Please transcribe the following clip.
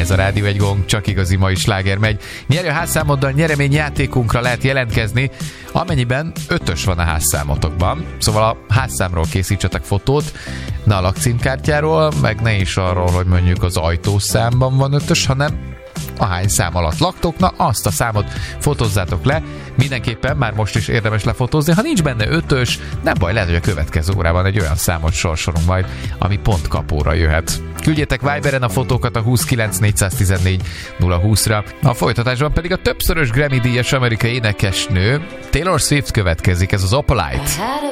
ez a Rádió Egy Gong, csak igazi mai sláger megy. Nyerj a házszámoddal, nyereményjátékunkra lehet jelentkezni, amennyiben 5-ös van a házszámotokban. Szóval a házszámról készítsetek fotót, ne a lakcímkártyáról, meg ne is arról, hogy mondjuk az ajtószámban van 5-ös, hanem ahány szám alatt laktok, na azt a számot fotózzátok le. Mindenképpen már most is érdemes lefotózni. Ha nincs benne 5-ös, nem baj, lehet, hogy a következő órában egy olyan számot sorsolunk majd, ami pont kapóra jöhet. Küldjétek Viberen a fotókat a 29 414 020-ra. A folytatásban pedig a többszörös Grammy-díjas amerikai énekesnő Taylor Swift következik, ez az Opalite.